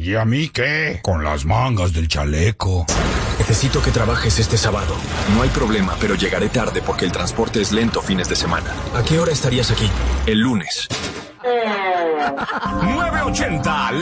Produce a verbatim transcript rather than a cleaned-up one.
¿Y a mí qué? Con las mangas del chaleco. Necesito que trabajes este sábado. No hay problema, pero llegaré tarde porque el transporte es lento fines de semana. ¿A qué hora estarías aquí? El lunes. nueve ochenta